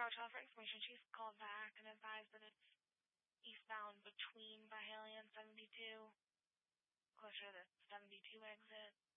for information. She's called back and advised that it's eastbound between Byhalia and 72, closer to the 72 exit.